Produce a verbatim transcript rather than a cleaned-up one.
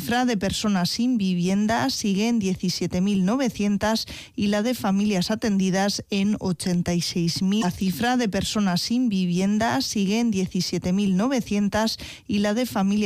cifra de personas sin vivienda sigue en diecisiete mil novecientas y la de familias atendidas en ochenta y seis mil. La cifra de personas sin vivienda sigue en diecisiete mil novecientas y la de familias